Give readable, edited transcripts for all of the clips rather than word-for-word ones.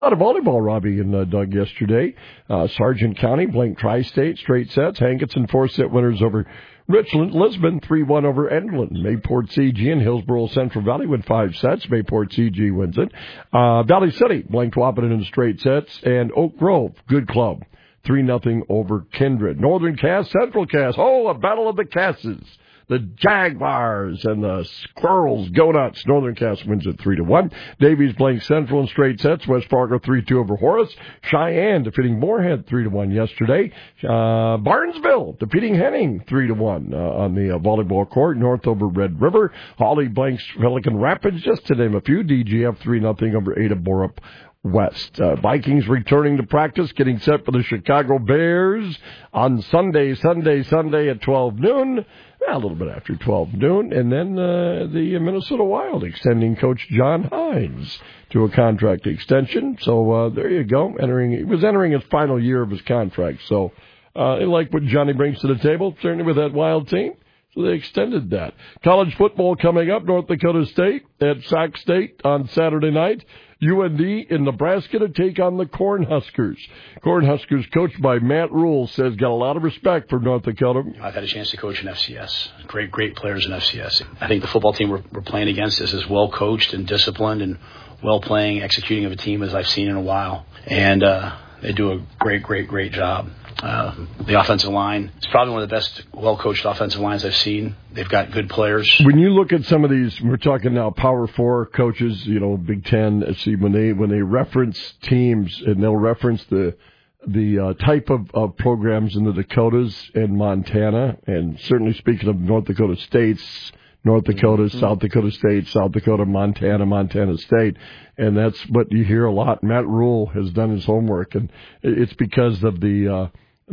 A lot of volleyball, Robbie and Doug, yesterday. Sargent County blanked Tri-State, straight sets. Hankinson 4-set winners over Richland. Lisbon 3-1 over Endlin. Mayport CG and Hillsborough Central Valley win 5 sets. Mayport CG wins it. Valley City blanked Wahpeton in straight sets. And Oak Grove, good club, 3-0 over Kindred. Northern Cass, Central Cass. Oh, a battle of the Casses. The Jaguars and the Squirrels go nuts. Northern Cass wins at 3-1. Davies playing Central in straight sets. West Fargo 3-2 over Horace. Cheyenne defeating Moorhead 3-1 yesterday. Barnesville defeating Henning 3-1 on the volleyball court. North over Red River. Hawley blanks Pelican Rapids, just to name a few. DGF 3-0 over Ada Borup West. Vikings returning to practice, getting set for the Chicago Bears on Sunday at 12 noon. A little bit after 12 noon. And then the Minnesota Wild extending Coach John Hines to a contract extension. So there you go. He was entering his final year of his contract. So they like what Johnny brings to the table, certainly with that Wild team. So they extended that. College football coming up. North Dakota State at Sac State on Saturday night. UND in Nebraska to take on the Cornhuskers. Cornhuskers, coached by Matt Rule, says got a lot of respect for North Dakota. I've had a chance to coach in FCS. Great players in FCS. I think the football team we're playing against is as well coached and disciplined and well playing, executing of a team as I've seen in a while. And they do a great job. The offensive line is probably one of the best well-coached offensive lines I've seen. They've got good players. When you look at some of these, we're talking now Power 4 coaches, Big Ten. See, when they reference teams, and they'll reference the type of programs in the Dakotas and Montana, and certainly speaking of North Dakota states, North Dakota, South Dakota State, South Dakota, Montana State. And that's what you hear a lot. Matt Rule has done his homework, and it's because of the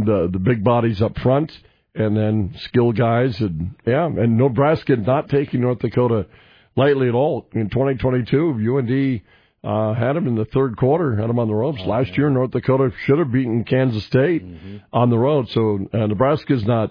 big bodies up front and then skill guys. And Nebraska not taking North Dakota lightly at all. In 2022, UND had them in the third quarter, had them on the ropes. Last year, North Dakota should have beaten Kansas State on the road. So Nebraska's not,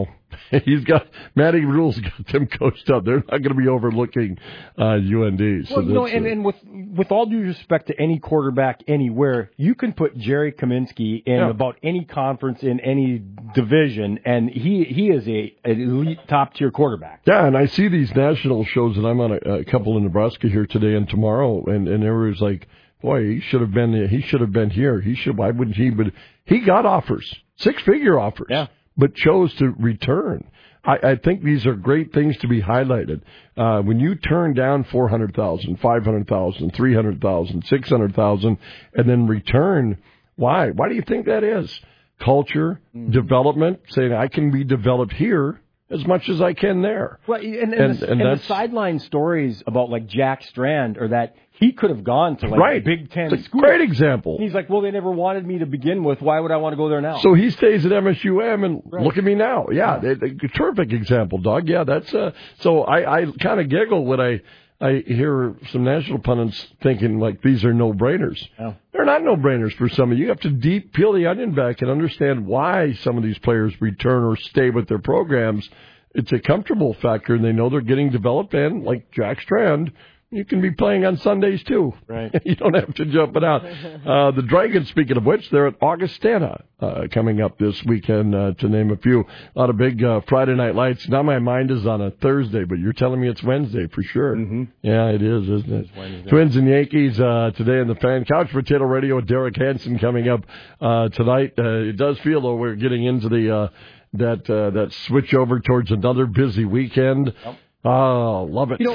Matty Rule's got them coached up. They're not going to be overlooking UND. So well, and with all due respect to any quarterback anywhere, you can put Jerry Kaminsky in about any conference in any division, and he is an elite top-tier quarterback. Yeah, and I see these national shows, and I'm on a couple in Nebraska here today and tomorrow, and everybody's like, boy, he should have been here. Why wouldn't he? But he got offers, 6-figure offers. Yeah. But chose to return. I think these are great things to be highlighted. When you turn down $400,000, $500,000, $300,000, $600,000, and then return, why? Why do you think that is? Culture, development, saying I can be developed here as much as I can there. Well, and the sideline stories about like Jack Strand, or that he could have gone to Big Ten it's a school. Great example. And he's like, well, they never wanted me to begin with. Why would I want to go there now? So he stays at MSUM, and look at me now. Yeah, terrific example, Doug. Yeah, that's so I kind of giggle when I hear some national pundits thinking like these are no-brainers. Oh. They're not no-brainers for some of you. You have to peel the onion back and understand why some of these players return or stay with their programs. It's a comfortable factor, and they know they're getting developed, and like Jack Strand, you can be playing on Sundays, too. Right. You don't have to jump it out. The Dragons, speaking of which, they're at Augustana coming up this weekend, to name a few. A lot of big Friday night lights. Now my mind is on a Thursday, but you're telling me it's Wednesday for sure. Mm-hmm. Yeah, it is, isn't it? Wednesday. Twins and Yankees today in the Fan Couch Potato Radio with Derek Hansen coming up tonight. It does feel, though, we're getting into the that switch over towards another busy weekend. Yep. Oh, love it.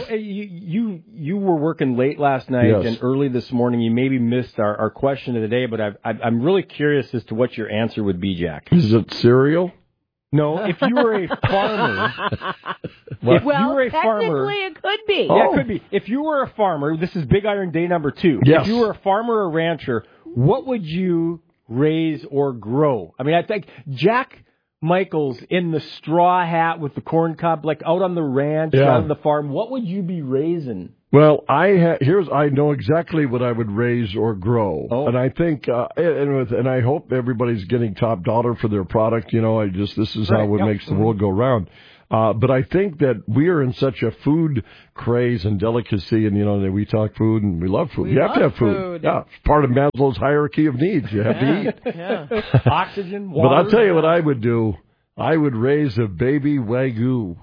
You were working late last night and early this morning. You maybe missed our question of the day, but I'm really curious as to what your answer would be, Jack. Is it cereal? No, if you were a farmer. Technically it could be. Yeah, it could be. If you were a farmer, this is Big Iron Day number 2. Yes. If you were a farmer or rancher, what would you raise or grow? I mean, I think Jack Michaels in the straw hat with the corn cob, like out on the ranch, out on the farm, what would you be raising? Well, I know exactly what I would raise or grow, and I think, and I hope everybody's getting top dollar for their product. This is how it makes the world go round. But I think that we are in such a food craze and delicacy, and, that we talk food and we love food. You have to have food. Yeah, it's part of Maslow's hierarchy of needs. You have to eat. Yeah. Oxygen, water. But I'll tell you what I would do. I would raise a baby Wagyu.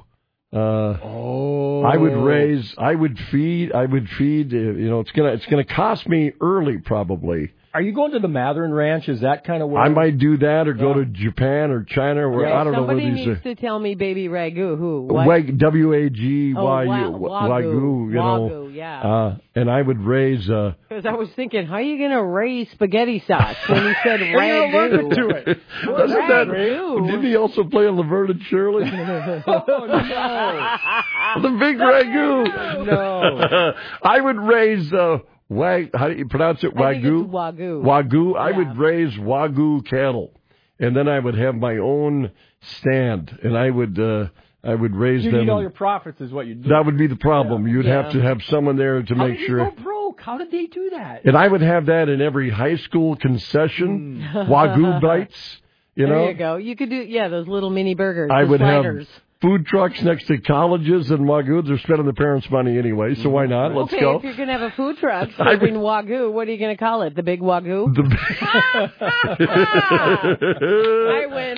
I would feed, it's gonna cost me early probably. Are you going to the Matherin Ranch? Is that kind of where... I might do that or go to Japan or China or I don't know where these are. Somebody needs to tell me baby Ragu. Who? W-A-G-Y-U. Wagyu, Wagyu, yeah. And I would raise... Because I was thinking, how are you going to raise spaghetti sauce when he said Ragu? to it. Didn't he also play on Laverne and Shirley? Oh, no. The big Ragu. No. I would raise... how do you pronounce it? Wagyu? I think it's Wagyu. Wagyu. Yeah. I would raise Wagyu cattle, and then I would have my own stand, and I would raise them. You need all your profits, is what you do. That would be the problem. Yeah. You'd have to have someone there to make sure. How did you go broke? How did they do that? And I would have that in every high school concession. Wagyu bites. There you go. You could do those little mini burgers. I would sliders. have food trucks next to colleges and Wagyu. They're spending the parents' money anyway, so why not? Let's go. If you're going to have a food truck serving Wagyu, what are you going to call it? The Big Wagyu? I win.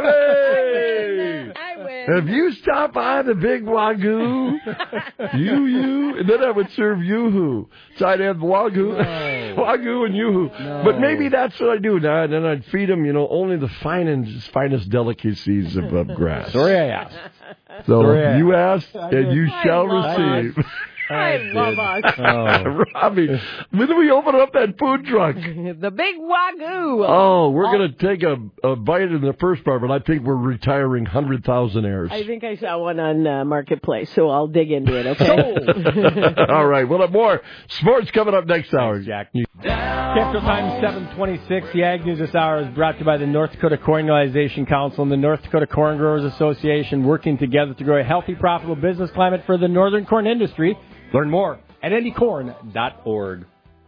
I win. Have you stopped by the Big Wagyu? you. And then I would serve Yoo-hoo. So I'd have Wagyu and Yoo-hoo. No. But maybe that's what I do now. And then I'd feed them, only the finest delicacies of grass. Sorry I asked. So you asked, and you shall receive. I love us. Oh. Robbie, when do we open up that food truck? The Big Wagyu. Oh, we're going to take a bite in the first part, but I think we're retiring 100,000 heirs. I think I saw one on Marketplace, so I'll dig into it, okay? All right, we'll have more sports coming up next hour. Jack. Capital Time 7:26. The Ag News this hour is brought to you by the North Dakota Cornalization Council and the North Dakota Corn Growers Association, working together to grow a healthy, profitable business climate for the northern corn industry. Learn more at indycorn.org.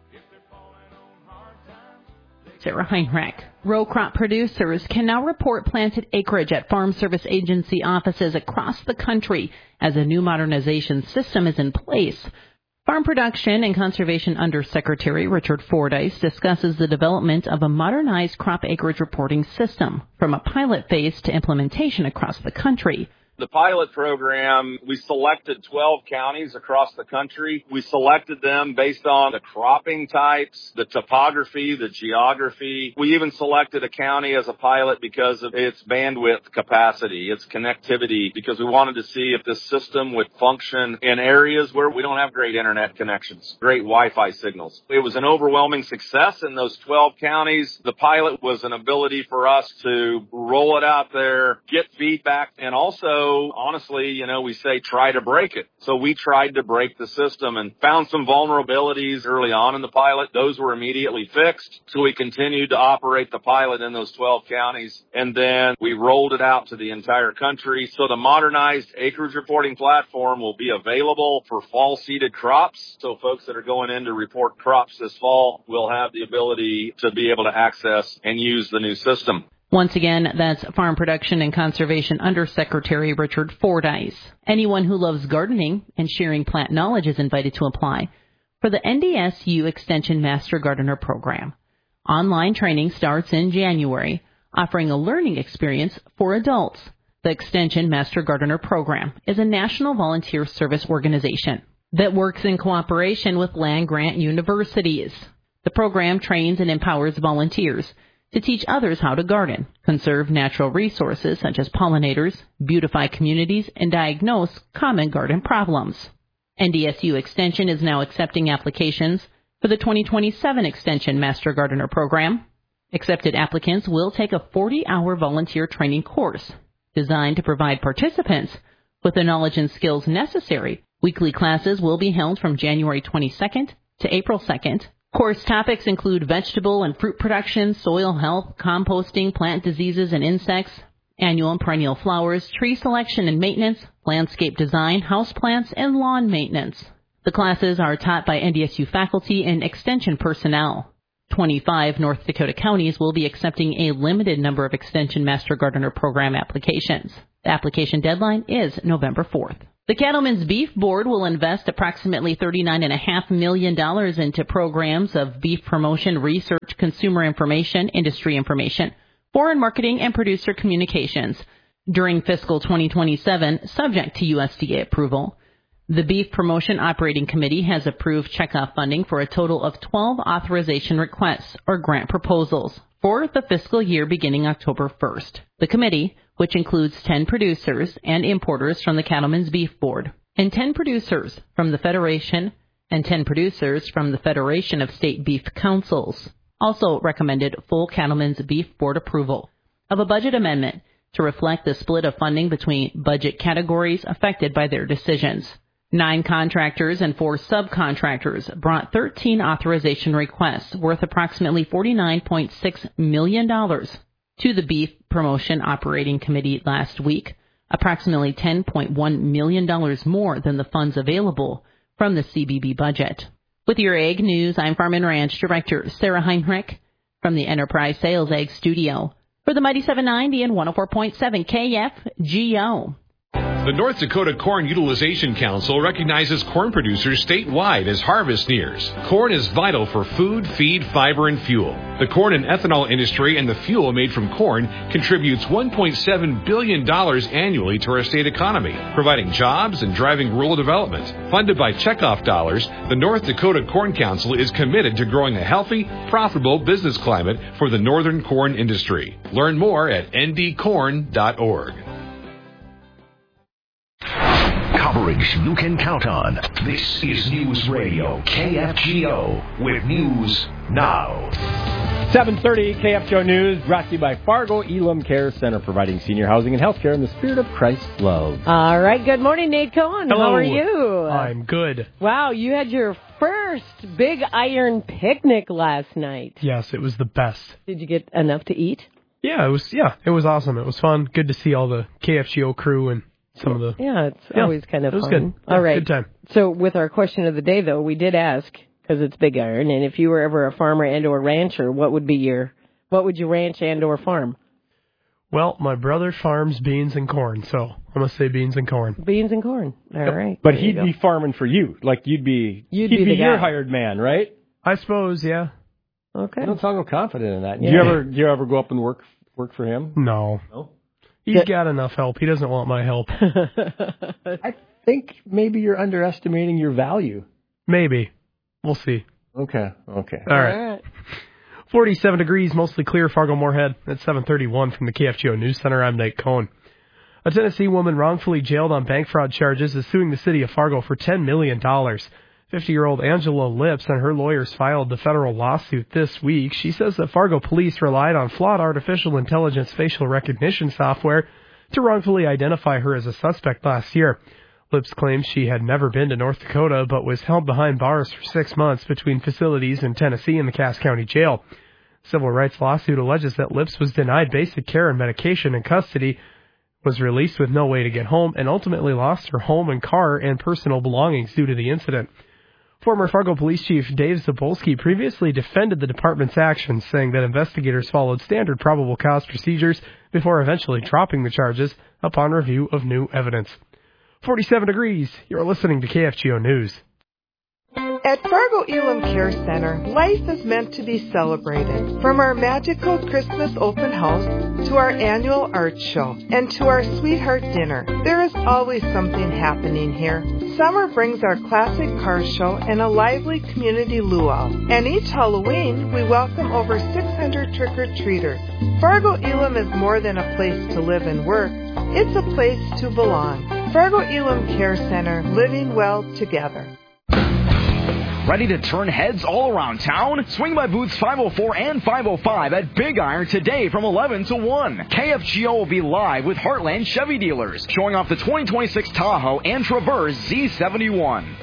Sarah Heinrich. Row crop producers can now report planted acreage at Farm Service Agency offices across the country as a new modernization system is in place. Farm Production and Conservation Undersecretary Richard Fordyce discusses the development of a modernized crop acreage reporting system from a pilot phase to implementation across the country. The pilot program, we selected 12 counties across the country. We selected them based on the cropping types, the topography, the geography. We even selected a county as a pilot because of its bandwidth capacity, its connectivity, because we wanted to see if this system would function in areas where we don't have great internet connections, great Wi-Fi signals. It was an overwhelming success in those 12 counties. The pilot was an ability for us to roll it out there, get feedback, and also, honestly, we say try to break it. So we tried to break the system and found some vulnerabilities early on in the pilot. Those were immediately fixed. So we continued to operate the pilot in those 12 counties. And then we rolled it out to the entire country. So the modernized acreage reporting platform will be available for fall seeded crops. So folks that are going in to report crops this fall will have the ability to be able to access and use the new system. Once again, that's Farm Production and Conservation Undersecretary Richard Fordyce. Anyone who loves gardening and sharing plant knowledge is invited to apply for the NDSU Extension Master Gardener Program. Online training starts in January, offering a learning experience for adults. The Extension Master Gardener Program is a national volunteer service organization that works in cooperation with land-grant universities. The program trains and empowers volunteers to teach others how to garden, conserve natural resources such as pollinators, beautify communities, and diagnose common garden problems. NDSU Extension is now accepting applications for the 2027 Extension Master Gardener Program. Accepted applicants will take a 40-hour volunteer training course designed to provide participants with the knowledge and skills necessary. Weekly classes will be held from January 22nd to April 2nd. Course topics include vegetable and fruit production, soil health, composting, plant diseases and insects, annual and perennial flowers, tree selection and maintenance, landscape design, houseplants, and lawn maintenance. The classes are taught by NDSU faculty and extension personnel. 25 North Dakota counties will be accepting a limited number of Extension Master Gardener Program applications. The application deadline is November 4th. The Cattlemen's Beef Board will invest approximately $39.5 million into programs of beef promotion, research, consumer information, industry information, foreign marketing, and producer communications during fiscal 2027, subject to USDA approval. The Beef Promotion Operating Committee has approved checkoff funding for a total of 12 authorization requests or grant proposals for the fiscal year beginning October 1st. The committee, which includes 10 producers and importers from the Cattlemen's Beef Board, and 10 producers from the Federation and 10 producers from the Federation of State Beef Councils, also recommended full Cattlemen's Beef Board approval of a budget amendment to reflect the split of funding between budget categories affected by their decisions. 9 contractors and 4 subcontractors brought 13 authorization requests worth approximately $49.6 million to the Beef Promotion Operating Committee last week, approximately $10.1 million more than the funds available from the CBB budget. With your Ag News, I'm Farm and Ranch Director Sarah Heinrich from the Enterprise Sales Ag Studio for the Mighty 790 and 104.7 KFGO. The North Dakota Corn Utilization Council recognizes corn producers statewide as harvest nears. Corn is vital for food, feed, fiber, and fuel. The corn and ethanol industry and the fuel made from corn contributes $1.7 billion annually to our state economy, providing jobs and driving rural development. Funded by checkoff dollars, the North Dakota Corn Council is committed to growing a healthy, profitable business climate for the northern corn industry. Learn more at ndcorn.org. Coverage you can count on. This is News Radio KFGO with news now. 7:30 KFGO News brought to you by Fargo Elam Care Center, providing senior housing and health care in the spirit of Christ's love. All right. Good morning, Nate Cohen. Hello. How are you? I'm good. Wow, you had your first Big Iron picnic last night. Yes, it was the best. Did you get enough to eat? Yeah, it was awesome. It was fun. Good to see all the KFGO crew and some of the... Yeah, it's always kind of fun. It was good. All right. Good time. So with our question of the day, though, we did ask, because it's Big Iron, and if you were ever a farmer and or rancher, what would you ranch and or farm? Well, my brother farms beans and corn, so I'm going to say beans and corn. Beans and corn. All right. But he'd be farming for you. Like, he'd be your hired man, right? I suppose, yeah. Okay. You don't sound confident in that. Yeah. Do you ever go up and work for him? No. He's got enough help. He doesn't want my help. I think maybe you're underestimating your value. Maybe. We'll see. Okay. All right. 47 degrees, mostly clear, Fargo-Moorhead at 7:31 from the KFGO News Center. I'm Nate Cohen. A Tennessee woman wrongfully jailed on bank fraud charges is suing the city of Fargo for $10 million. 50-year-old Angela Lips and her lawyers filed the federal lawsuit this week. She says that Fargo police relied on flawed artificial intelligence facial recognition software to wrongfully identify her as a suspect last year. Lips claims she had never been to North Dakota but was held behind bars for 6 months between facilities in Tennessee and the Cass County Jail. Civil rights lawsuit alleges that Lips was denied basic care and medication in custody, was released with no way to get home, and ultimately lost her home and car and personal belongings due to the incident. Former Fargo Police Chief Dave Zapolsky previously defended the department's actions, saying that investigators followed standard probable cause procedures before eventually dropping the charges upon review of new evidence. 47 degrees. You're listening to KFGO News. At Fargo Elam Care Center, life is meant to be celebrated. From our magical Christmas open house to our annual art show and to our sweetheart dinner, there is always something happening here. Summer brings our classic car show and a lively community luau. And each Halloween, we welcome over 600 trick-or-treaters. Fargo Elam is more than a place to live and work. It's a place to belong. Fargo Elam Care Center, living well together. Ready to turn heads all around town? Swing by booths 504 and 505 at Big Iron today from 11 to 1. KFGO will be live with Heartland Chevy dealers, showing off the 2026 Tahoe and Traverse Z71.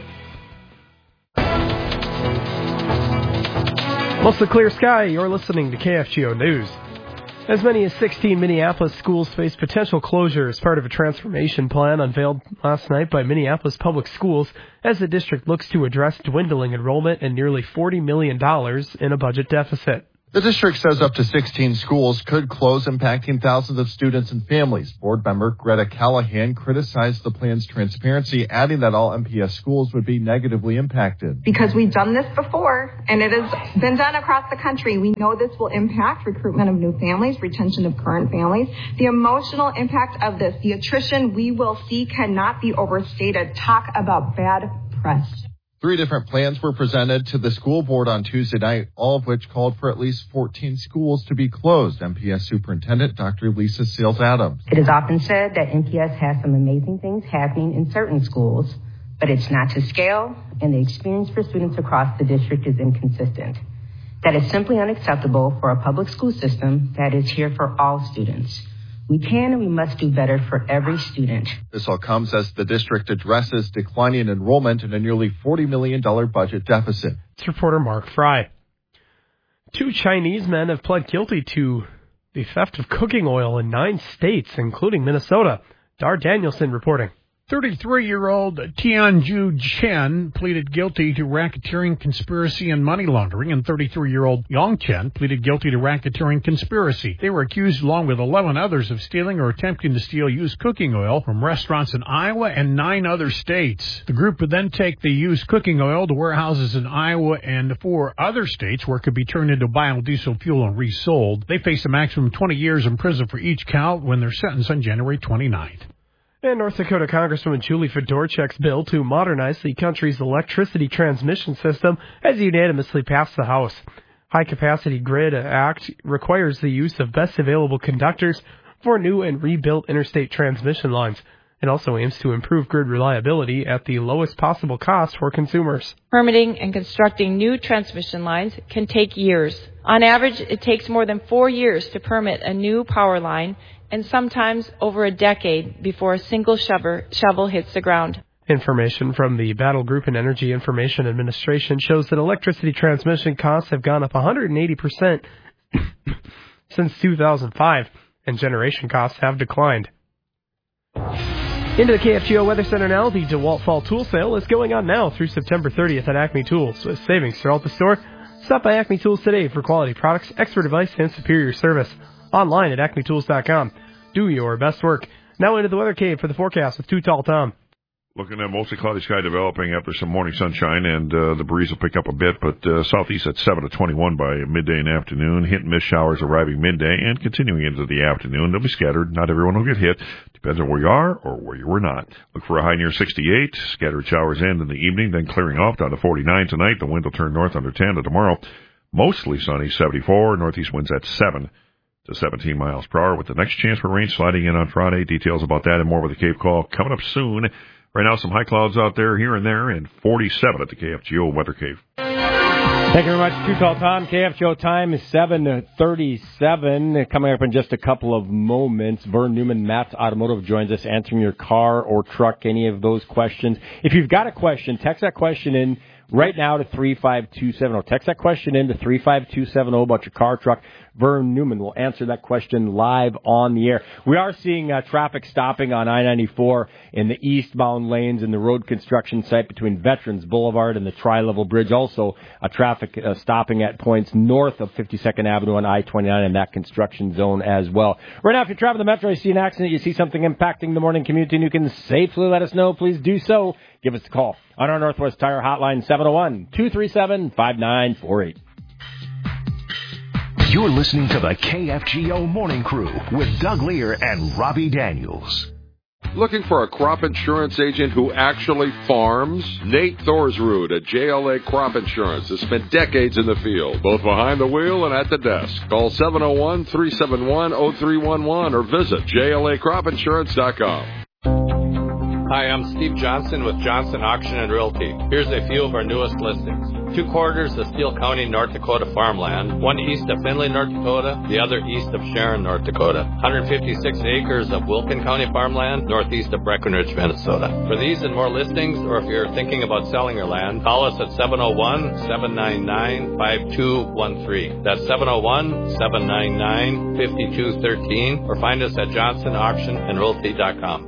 Mostly clear sky, you're listening to KFGO News. As many as 16 Minneapolis schools face potential closure as part of a transformation plan unveiled last night by Minneapolis Public Schools as the district looks to address dwindling enrollment and nearly $40 million in a budget deficit. The district says up to 16 schools could close, impacting thousands of students and families. Board member Greta Callahan criticized the plan's transparency, adding that all MPS schools would be negatively impacted. Because we've done this before, and it has been done across the country. We know this will impact recruitment of new families, retention of current families. The emotional impact of this, the attrition we will see cannot be overstated. Talk about bad press. 3 different plans were presented to the school board on Tuesday night, all of which called for at least 14 schools to be closed. MPS Superintendent Dr. Lisa Seals-Adams. It is often said that MPS has some amazing things happening in certain schools, but it's not to scale, and the experience for students across the district is inconsistent. That is simply unacceptable for a public school system that is here for all students. We can and we must do better for every student. This all comes as the district addresses declining enrollment and a nearly $40 million budget deficit. It's reporter Mark Fry. 2 Chinese men have pled guilty to the theft of cooking oil in 9 states, including Minnesota. Dar Danielson reporting. 33-year-old Tianju Chen pleaded guilty to racketeering, conspiracy, and money laundering, and 33-year-old Yang Chen pleaded guilty to racketeering conspiracy. They were accused, along with 11 others, of stealing or attempting to steal used cooking oil from restaurants in Iowa and 9 other states. The group would then take the used cooking oil to warehouses in Iowa and 4 other states where it could be turned into biodiesel fuel and resold. They face a maximum 20 years in prison for each count when they're sentenced on January 29th. And North Dakota Congresswoman Julie Fedorchak's bill to modernize the country's electricity transmission system has unanimously passed the House. High-Capacity Grid Act requires the use of best available conductors for new and rebuilt interstate transmission lines. It also aims to improve grid reliability at the lowest possible cost for consumers. Permitting and constructing new transmission lines can take years. On average, it takes more than 4 years to permit a new power line, and sometimes over a decade before a single shovel hits the ground. Information from the Battle Group and Energy Information Administration shows that electricity transmission costs have gone up 180% since 2005, and generation costs have declined. Into the KFGO Weather Center now. The DeWalt Fall Tool Sale is going on now through September 30th at Acme Tools, with savings throughout the store. Stop by Acme Tools today for quality products, expert advice, and superior service. Online at acmetools.com. Do your best work. Now into the Weather Cave for the forecast with Too Tall Tom. Looking at mostly cloudy sky developing after some morning sunshine, and the breeze will pick up a bit, but southeast at 7 to 21 by midday and afternoon. Hit and miss showers arriving midday and continuing into the afternoon. They'll be scattered. Not everyone will get hit. Depends on where you are or where you were not. Look for a high near 68. Scattered showers end in the evening, then clearing off down to 49 tonight. The wind will turn north under 10 to tomorrow. Mostly sunny, 74. Northeast winds at 7 to 17 miles per hour, with the next chance for rain sliding in on Friday. Details about that and more with the Cave Call coming up soon. Right now, some high clouds out there, here and there, and 47 at the KFGO Weather Cave. Thank you very much, Too Tall Tom. KFGO time is 7:37. Coming up in just a couple of moments, Vern Newman, Matt's Automotive, joins us answering your car or truck, any of those questions. If you've got a question, text that question in right now to 35270. Text that question in to 35270 about your car, truck. Vern Newman will answer that question live on the air. We are seeing traffic stopping on I-94 in the eastbound lanes in the road construction site between Veterans Boulevard and the Tri-Level Bridge. Also, traffic stopping at points north of 52nd Avenue on I-29 in that construction zone as well. Right now, if you're traveling the Metro, you see an accident, you see something impacting the morning commute, and you can safely let us know, please do so. Give us a call on our Northwest Tire Hotline, 701-237-5948. You're listening to the KFGO Morning Crew with Doug Lear and Robbie Daniels. Looking for a crop insurance agent who actually farms? Nate Thorsrud at JLA Crop Insurance has spent decades in the field, both behind the wheel and at the desk. Call 701-371-0311 or visit JLACropInsurance.com. Hi, I'm Steve Johnson with Johnson Auction and Realty. Here's a few of our newest listings. 2 quarters of Steele County, North Dakota farmland, one east of Findlay, North Dakota, the other east of Sharon, North Dakota. 156 acres of Wilkin County farmland, northeast of Breckenridge, Minnesota. For these and more listings, or if you're thinking about selling your land, call us at 701-799-5213. That's 701-799-5213, or find us at johnsonauctionandrealty.com.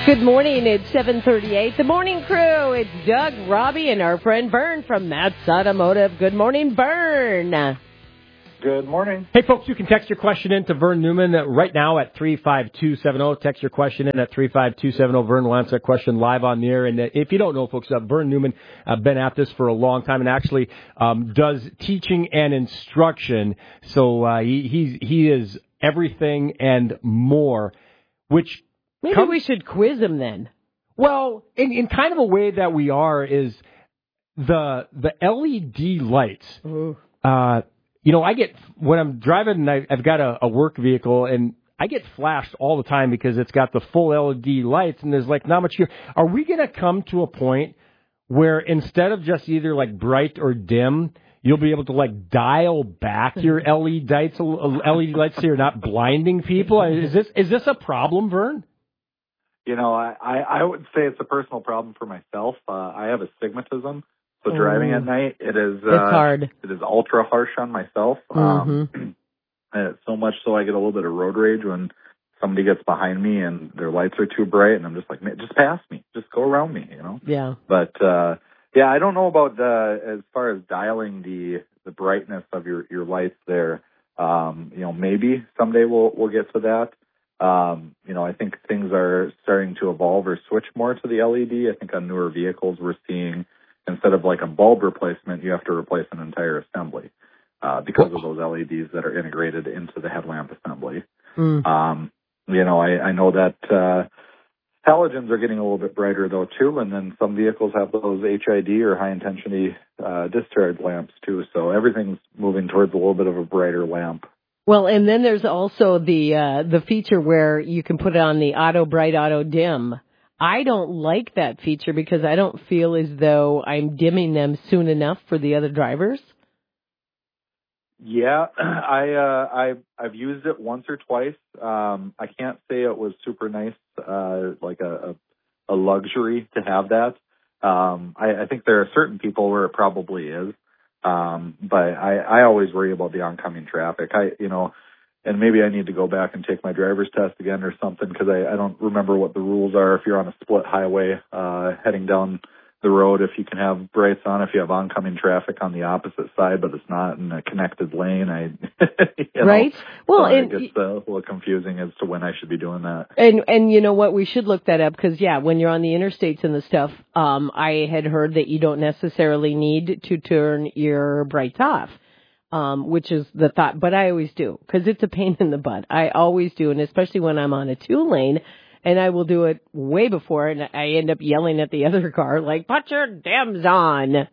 Good morning. It's 7:38. The morning crew. It's Doug, Robbie, and our friend Vern from Matt's Automotive. Good morning, Vern. Good morning. Hey, folks, you can text your question in to Vern Newman right now at 35270. Text your question in at 35270. Vern will answer that question live on the air. And if you don't know, folks, Vern Newman been at this for a long time and actually does teaching and instruction. So he is everything and more, which maybe we should quiz him then. Well, in kind of a way that we are is the LED lights. You know, I get, when I'm driving and I've got a work vehicle and I get flashed all the time because it's got the full LED lights and there's like not much here. Are we going to come to a point where instead of just either like bright or dim, you'll be able to like dial back your LED lights so you're not blinding people? Is this a problem, Vern? You know, I would say it's a personal problem for myself. I have astigmatism. So driving at night, it's hard. It is ultra harsh on myself. And it's so much so I get a little bit of road rage when somebody gets behind me and their lights are too bright, and I'm just like, man, just pass me, just go around me, you know? Yeah. But yeah, I don't know about as far as dialing the brightness of your lights there. You know, maybe someday we'll get to that. You know, I think things are starting to evolve or switch more to the LED. I think on newer vehicles we're seeing, instead of like a bulb replacement, you have to replace an entire assembly because of those LEDs that are integrated into the headlamp assembly. You know, I know that halogens are getting a little bit brighter though too, and then some vehicles have those HID or high intensity discharge lamps too. So everything's moving towards a little bit of a brighter lamp. Well, and then there's also the feature where you can put it on the auto bright, auto dim. I don't like that feature because I don't feel as though I'm dimming them soon enough for the other drivers. Yeah, I've used it once or twice. I can't say it was super nice, like a luxury to have that. I think there are certain people where it probably is. But I always worry about the oncoming traffic. You know, and maybe I need to go back and take my driver's test again or something, because I don't remember what the rules are if you're on a split highway heading down the road, if you can have brights on, if you have oncoming traffic on the opposite side, but it's not in a connected lane. Right. Well, it gets a little confusing as to when I should be doing that. And you know what? We should look that up because, yeah, when you're on the interstates and the stuff, I had heard that you don't necessarily need to turn your brights off. Which is the thought, but I always do because it's a pain in the butt. I always do, and especially when I'm on a 2-lane, and I will do it way before, and I end up yelling at the other car like, "Put your dims on."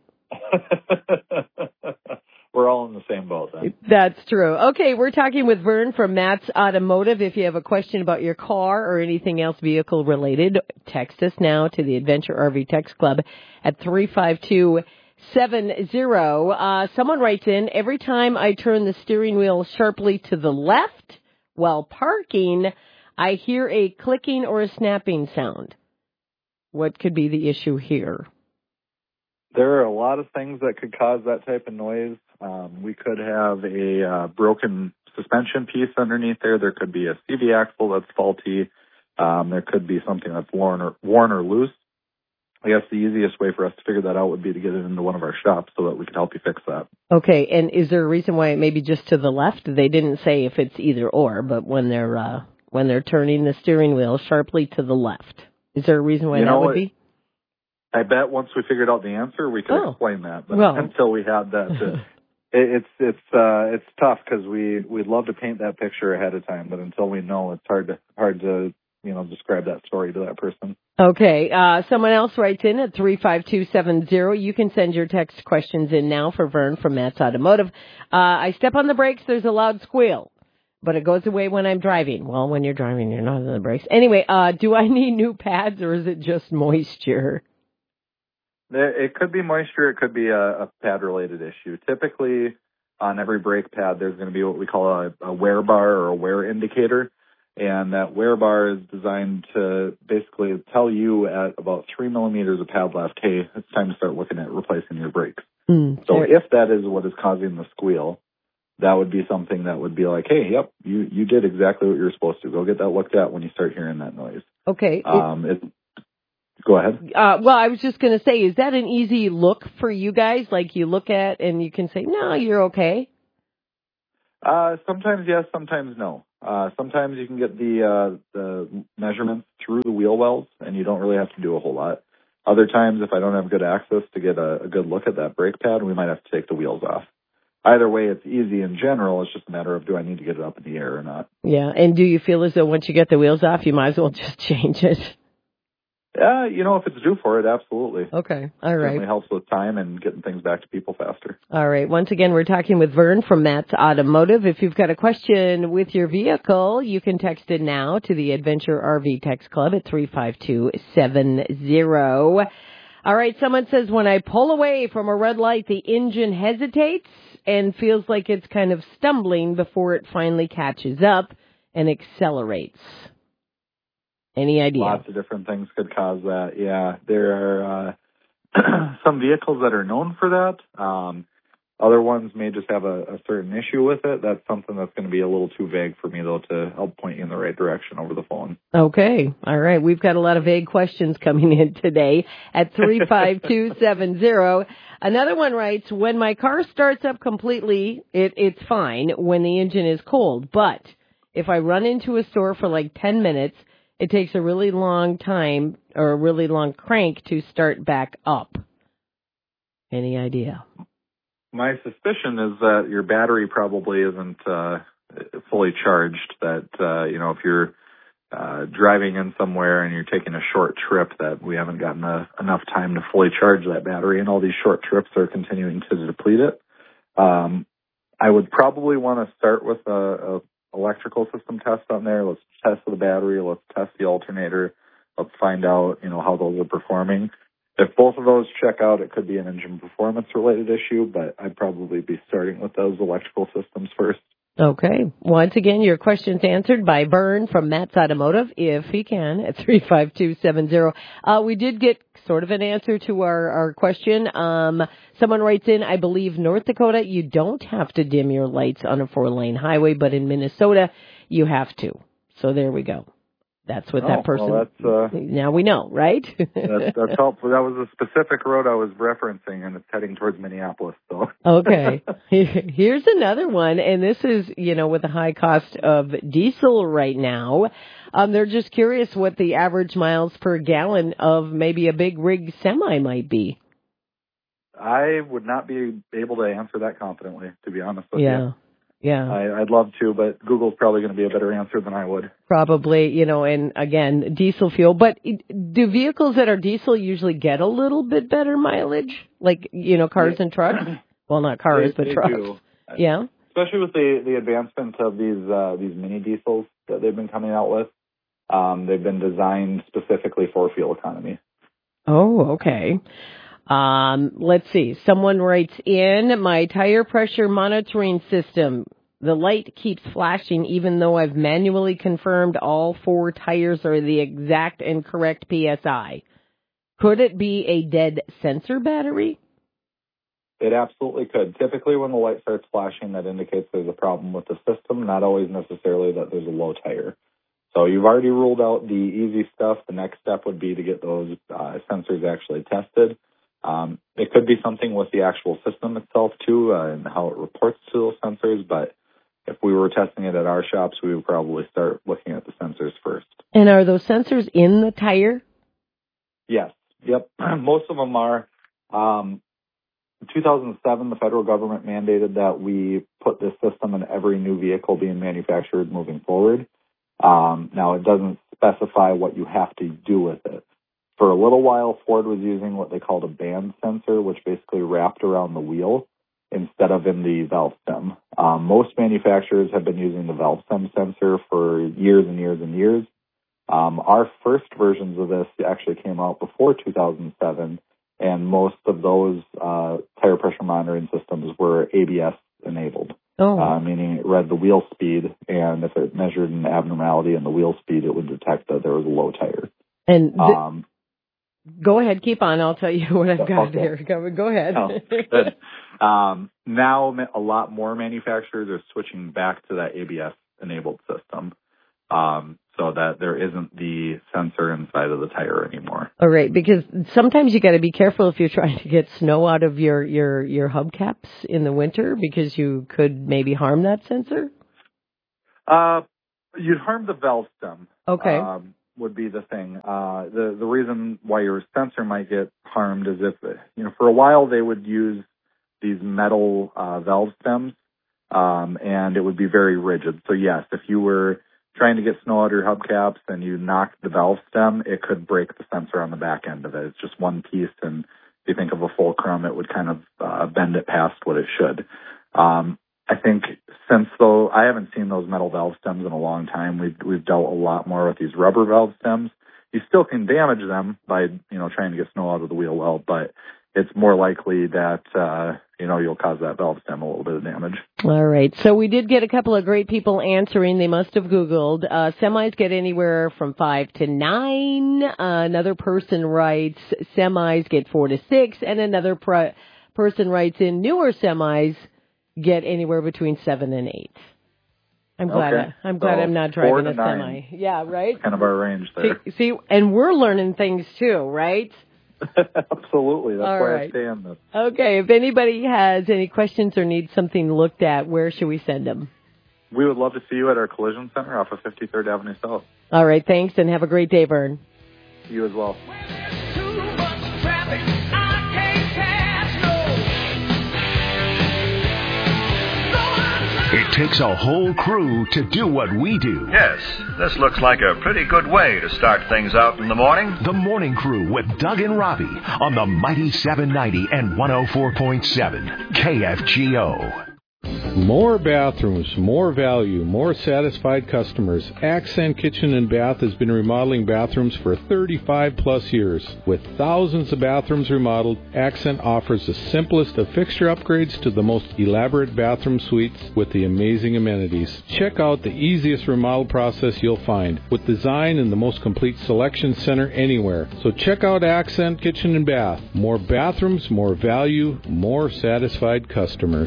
We're all in the same boat then. That's true. Okay, we're talking with Vern from Matt's Automotive. If you have a question about your car or anything else vehicle related, text us now to the Adventure RV Text Club at 352-70. Someone writes in, every time I turn the steering wheel sharply to the left while parking, I hear a clicking or a snapping sound. What could be the issue here? There are a lot of things that could cause that type of noise. We could have a broken suspension piece underneath there. There could be a CV axle that's faulty. There could be something that's worn or loose. I guess the easiest way for us to figure that out would be to get it into one of our shops so that we can help you fix that. Okay, and is there a reason why it may be just to the left? They didn't say if it's either or, but when they're turning the steering wheel sharply to the left, is there a reason why that would be? I bet once we figured out the answer, we could explain that. But until we had that, it's tough because we'd love to paint that picture ahead of time, but until we know, it's hard to describe that story to that person. Okay. Someone else writes in at 35270. You can send your text questions in now for Vern from Matt's Automotive. I step on the brakes, there's a loud squeal, but it goes away when I'm driving. Well, when you're driving, you're not on the brakes. Anyway, do I need new pads or is it just moisture? It could be moisture. It could be a pad-related issue. Typically, on every brake pad, there's going to be what we call a wear bar or a wear indicator. And that wear bar is designed to basically tell you at about 3 millimeters of pad left, hey, it's time to start looking at replacing your brakes. So if that is what is causing the squeal, that would be something that would be like, hey, yep, you did exactly what you were supposed to. Go get that looked at when you start hearing that noise. Okay. Go ahead. Well, I was just going to say, is that an easy look for you guys? Like you look at and you can say, no, you're okay? Sometimes yes, sometimes no. Sometimes you can get the measurements through the wheel wells, and you don't really have to do a whole lot. Other times, if I don't have good access to get a good look at that brake pad, we might have to take the wheels off. Either way, it's easy in general. It's just a matter of, do I need to get it up in the air or not? Yeah, and do you feel as though once you get the wheels off, you might as well just change it? If it's due for it, absolutely. Okay, all right. Certainly helps with time and getting things back to people faster. All right. Once again, we're talking with Vern from Matt's Automotive. If you've got a question with your vehicle, you can text it now to the Adventure RV Text Club at 35270. All right. Someone says, when I pull away from a red light, the engine hesitates and feels like it's kind of stumbling before it finally catches up and accelerates. Any idea? Lots of different things could cause that. Yeah, there are some vehicles that are known for that. Other ones may just have a certain issue with it. That's something that's going to be a little too vague for me, though, to help point you in the right direction over the phone. Okay. All right. We've got a lot of vague questions coming in today at 35270. Another one writes, when my car starts up completely, it's fine when the engine is cold. But if I run into a store for like 10 minutes, it takes a really long time or a really long crank to start back up. Any idea? My suspicion is that your battery probably isn't fully charged. That, if you're driving in somewhere and you're taking a short trip, that we haven't gotten enough time to fully charge that battery, and all these short trips are continuing to deplete it. I would probably want to start with a electrical system test on there. Let's test the battery. Let's test the alternator. Let's find out, how those are performing. If both of those check out, it could be an engine performance related issue, but I'd probably be starting with those electrical systems first. Okay. Once again, your question's answered by Vern from Matt's Automotive, if he can, at 35270. We did get sort of an answer to our question. Someone writes in, I believe North Dakota, you don't have to dim your lights on a 4-lane highway, but in Minnesota, you have to. So there we go. That's what that person... Well, now we know, right? that's helpful. That was a specific road I was referencing, and it's heading towards Minneapolis. So. Okay. Here's another one, and this is, with the high cost of diesel right now. They're just curious what the average miles per gallon of maybe a big rig semi might be. I would not be able to answer that confidently, to be honest with you. Yeah. I'd love to, but Google's probably going to be a better answer than I would. Probably, and again, diesel fuel. But do vehicles that are diesel usually get a little bit better mileage? Like, cars and trucks? Well, not cars, but trucks. Do. Yeah. Especially with the advancement of these mini diesels that they've been coming out with. They've been designed specifically for fuel economy. Oh, okay. Let's see. Someone writes in, my tire pressure monitoring system. The light keeps flashing even though I've manually confirmed all 4 tires are the exact and correct PSI. Could it be a dead sensor battery? It absolutely could. Typically when the light starts flashing, that indicates there's a problem with the system, not always necessarily that there's a low tire. So you've already ruled out the easy stuff. The next step would be to get those sensors actually tested. It could be something with the actual system itself, too, and how it reports to those sensors. But if we were testing it at our shops, we would probably start looking at the sensors first. And are those sensors in the tire? Yes. Yep. Most of them are. In 2007, the federal government mandated that we put this system in every new vehicle being manufactured moving forward. Now, it doesn't specify what you have to do with it. For a little while, Ford was using what they called a band sensor, which basically wrapped around the wheel instead of in the valve stem. Most manufacturers have been using the valve stem sensor for years and years and years. Our first versions of this actually came out before 2007, and most of those tire pressure monitoring systems were ABS enabled. Meaning it read the wheel speed, and if it measured an abnormality in the wheel speed, it would detect that there was a low tire. And go ahead, keep on. I'll tell you what I've got here. Go ahead. Oh, good. Now a lot more manufacturers are switching back to that ABS-enabled system, so that there isn't the sensor inside of the tire anymore. All right, because sometimes you got to be careful if you're trying to get snow out of your hubcaps in the winter, because you could maybe harm that sensor. You'd harm the valve stem. Okay. Would be the thing. The reason why your sensor might get harmed is if, for a while they would use these metal valve stems, and it would be very rigid. So yes, if you were trying to get snow out of your hubcaps and you knocked the valve stem, it could break the sensor on the back end of it. It's just one piece, and if you think of a fulcrum, it would kind of bend it past what it should. I think I haven't seen those metal valve stems in a long time. We've dealt a lot more with these rubber valve stems. You still can damage them by, trying to get snow out of the wheel well, but it's more likely that, you'll cause that valve stem a little bit of damage. All right. So we did get a couple of great people answering. They must have Googled. Semis get anywhere from 5 to 9. Another person writes semis get 4 to 6. And another person writes in newer semis get anywhere between 7 and 8. I'm glad I'm not driving a semi. Yeah, right? Kind of our range there. See, and we're learning things too, right? Absolutely. That's why right. I stay on this. Okay. If anybody has any questions or needs something looked at, where should we send them? We would love to see you at our collision center off of 53rd Avenue South. All right. Thanks, and have a great day, Vern. You as well. It takes a whole crew to do what we do. Yes, this looks like a pretty good way to start things out in the morning. The Morning Crew with Doug and Robbie on the mighty 790 and 104.7 KFGO. More bathrooms, more value, more satisfied customers. Accent Kitchen and Bath has been remodeling bathrooms for 35 plus years. With thousands of bathrooms remodeled, Accent offers the simplest of fixture upgrades to the most elaborate bathroom suites with the amazing amenities. Check out the easiest remodel process you'll find, with design and the most complete selection center anywhere. So check out Accent Kitchen and Bath. More bathrooms, more value, more satisfied customers.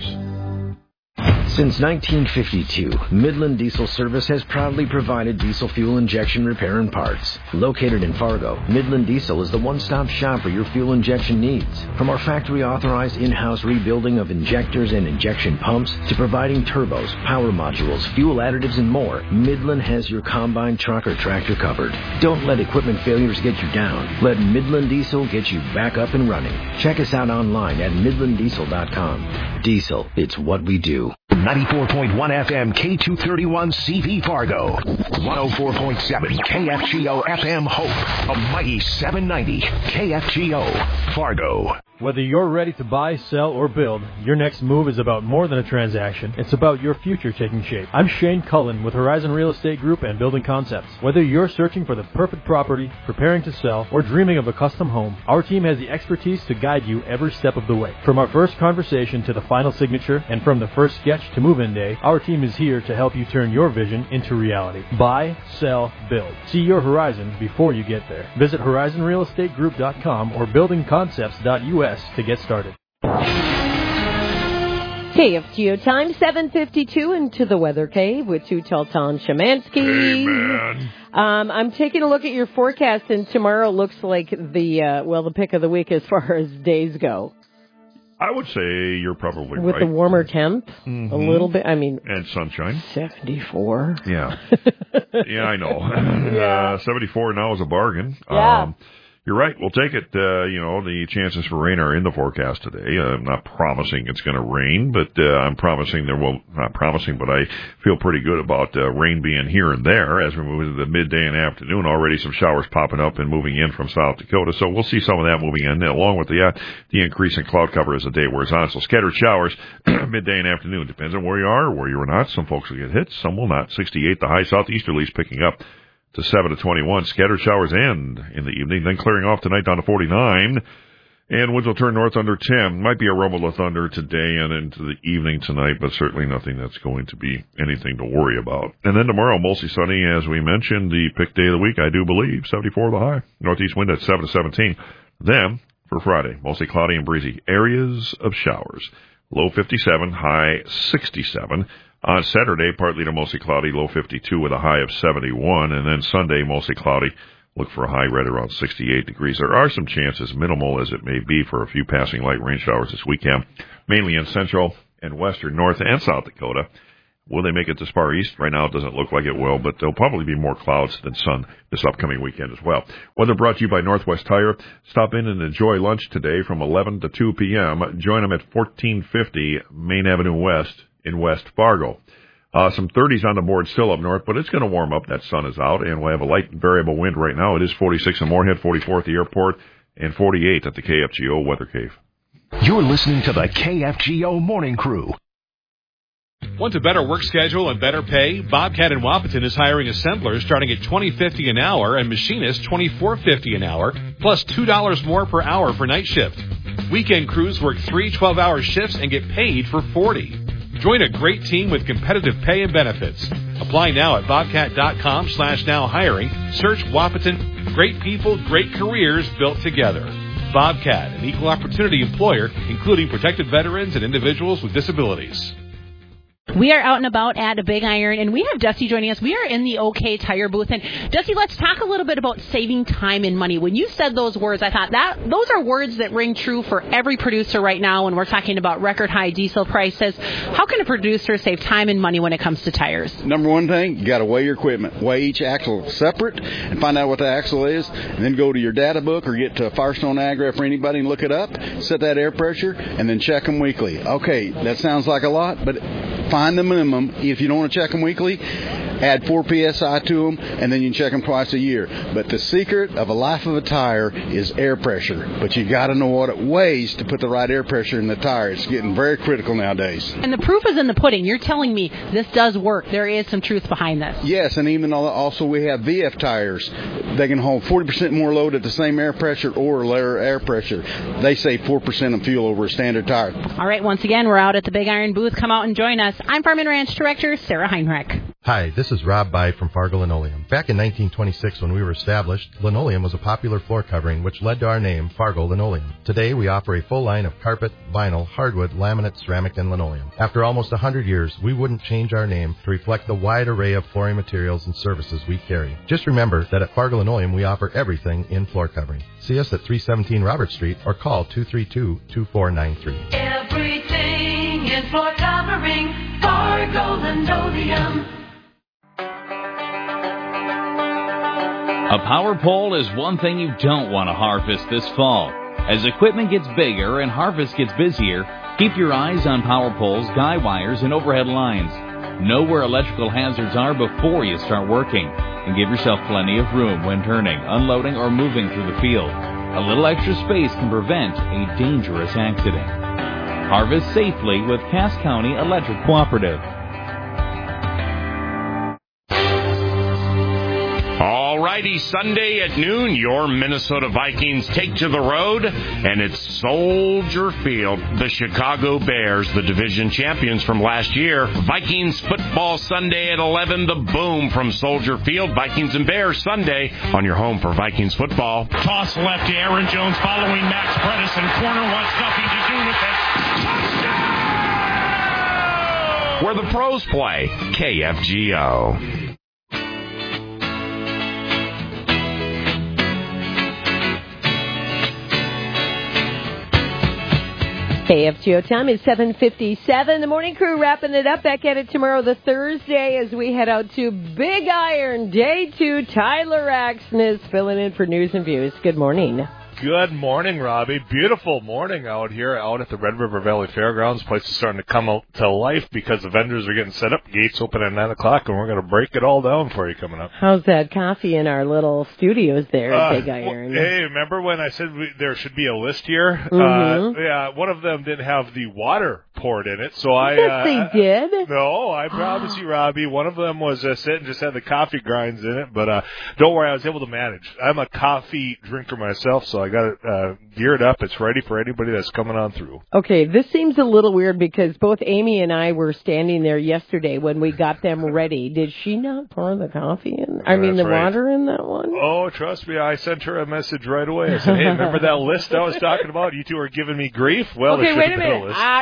Since 1952, Midland Diesel Service has proudly provided diesel fuel injection repair and parts. Located in Fargo, Midland Diesel is the one-stop shop for your fuel injection needs. From our factory-authorized in-house rebuilding of injectors and injection pumps to providing turbos, power modules, fuel additives, and more, Midland has your combine, truck, or tractor covered. Don't let equipment failures get you down. Let Midland Diesel get you back up and running. Check us out online at midlanddiesel.com. Diesel, it's what we do. 94.1 FM K231 CV Fargo. 104.7 KFGO FM Hope. A mighty 790 KFGO Fargo. Whether you're ready to buy, sell, or build, your next move is about more than a transaction. It's about your future taking shape. I'm Shane Cullen with Horizon Real Estate Group and Building Concepts. Whether you're searching for the perfect property, preparing to sell, or dreaming of a custom home, our team has the expertise to guide you every step of the way. From our first conversation to the final signature, and from the first sketch to move-in day, our team is here to help you turn your vision into reality. Buy, sell, build. See your horizon before you get there. Visit horizonrealestategroup.com or buildingconcepts.us to get started. KFGO time, 7:52 into the Weather Cave with Too Tall Tom Szymanski. Hey, man. I'm taking a look at your forecast, and tomorrow looks like the pick of the week as far as days go. I would say you're probably with right. The warmer temp, mm-hmm. a little bit. And sunshine. 74. Yeah. Yeah, I know. Yeah. 74 now is a bargain. Yeah. You're right. We'll take it. The chances for rain are in the forecast today. I'm not promising it's going to rain, but I'm promising not promising, but I feel pretty good about rain being here and there as we move into the midday and afternoon. Already some showers popping up and moving in from South Dakota. So we'll see some of that moving in along with the increase in cloud cover as the day wears on. So scattered showers midday and afternoon. Depends on where you are or where you're not. Some folks will get hit. Some will not. 68, the high southeasterlies picking up to 7 to 21. Scattered showers end in the evening, then clearing off tonight down to 49. And winds will turn north under 10. Might be a rumble of thunder today and into the evening tonight, but certainly nothing that's going to be anything to worry about. And then tomorrow, mostly sunny, as we mentioned, the pick day of the week, I do believe. 74 the high. Northeast wind at 7 to 17. Then, for Friday, mostly cloudy and breezy. Areas of showers. low 57, high 67. On Saturday, partly to mostly cloudy, low 52 with a high of 71. And then Sunday, mostly cloudy. Look for a high right around 68 degrees. There are some chances, minimal as it may be, for a few passing light rain showers this weekend, mainly in central and western North and South Dakota. Will they make it this far east? Right now it doesn't look like it will, but there'll probably be more clouds than sun this upcoming weekend as well. Weather brought to you by Northwest Tire. Stop in and enjoy lunch today from 11 to 2 p.m. Join them at 1450 Main Avenue West in West Fargo. Some 30s on the board still up north, but it's going to warm up. That sun is out, and we'll have a light variable wind right now. It is 46 in Moorhead, 44 at the airport, and 48 at the KFGO Weather Cave. You're listening to the KFGO Morning Crew. Want a better work schedule and better pay? Bobcat in Wahpeton is hiring assemblers starting at $20.50 an hour and machinists $24.50 an hour, plus $2 more per hour for night shift. Weekend crews work 3 12-hour shifts and get paid for 40. Join a great team with competitive pay and benefits. Apply now at bobcat.com/now hiring. Search Wahpeton. Great people, great careers built together. Bobcat, an equal opportunity employer, including protected veterans and individuals with disabilities. We are out and about at a Big Iron, and we have Dusty joining us. We are in the OK Tire booth. And, Dusty, let's talk a little bit about saving time and money. When you said those words, I thought that those are words that ring true for every producer right now when we're talking about record-high diesel prices. How can a producer save time and money when it comes to tires? Number one thing, you got to weigh your equipment. Weigh each axle separate and find out what the axle is, and then go to your data book or get to Firestone Ag-Ref or anybody and look it up, set that air pressure, and then check them weekly. Okay, that sounds like a lot, but find the minimum. If you don't want to check them weekly, add 4 PSI to them, and then you can check them twice a year. But the secret of a life of a tire is air pressure. But you got to know what it weighs to put the right air pressure in the tire. It's getting very critical nowadays. And the proof is in the pudding. You're telling me this does work. There is some truth behind this. Yes, and even also we have VF tires. They can hold 40% more load at the same air pressure or lower air pressure. They save 4% of fuel over a standard tire. All right, once again, we're out at the Big Iron booth. Come out and join us. I'm Farm and Ranch Director Sarah Heinrich. Hi, this is Rob By from Fargo Linoleum. Back in 1926, when we were established, linoleum was a popular floor covering, which led to our name, Fargo Linoleum. Today, we offer a full line of carpet, vinyl, hardwood, laminate, ceramic, and linoleum. After almost 100 years, we wouldn't change our name to reflect the wide array of flooring materials and services we carry. Just remember that at Fargo Linoleum, we offer everything in floor covering. See us at 317 Robert Street or call 232-2493. Everything in floor covering, Fargo Linoleum. A power pole is one thing you don't want to harvest this fall. As equipment gets bigger and harvest gets busier, keep your eyes on power poles, guy wires, and overhead lines. Know where electrical hazards are before you start working, and give yourself plenty of room when turning, unloading, or moving through the field. A little extra space can prevent a dangerous accident. Harvest safely with Cass County Electric Cooperative. Alrighty, Sunday at noon, your Minnesota Vikings take to the road, and it's Soldier Field. The Chicago Bears, the division champions from last year. Vikings football Sunday at 11, the boom from Soldier Field. Vikings and Bears Sunday on your home for Vikings football. Toss left to Aaron Jones following Max Bredesen. Corner wants nothing to do with it. Touchdown! Where the pros play, KFGO. KFGO time is 7:57. The morning crew wrapping it up. Back at it tomorrow, the Thursday, as we head out to Big Iron, Day 2. Tyler Axton is filling in for News and Views. Good morning. Good morning, Robbie. Beautiful morning out here, out at the Red River Valley Fairgrounds. Place is starting to come out to life because the vendors are getting set up. Gates open at 9 o'clock, and we're going to break it all down for you coming up. How's that coffee in our little studios there at Big Iron? Hey, remember when I said there should be a list here? Mm-hmm. Yeah, one of them didn't have the water poured in it, so Yes, they did. No, I promise you, Robbie. One of them was sitting, just had the coffee grinds in it, but don't worry, I was able to manage. I'm a coffee drinker myself, so I got it geared up. It's ready for anybody that's coming on through. Okay, this seems a little weird because both Amy and I were standing there yesterday when we got them ready. Did she not pour the coffee in? Water in that one? Oh, trust me, I sent her a message right away. I said, hey, remember that list I was talking about? You two are giving me grief? Well, okay, wait a minute. She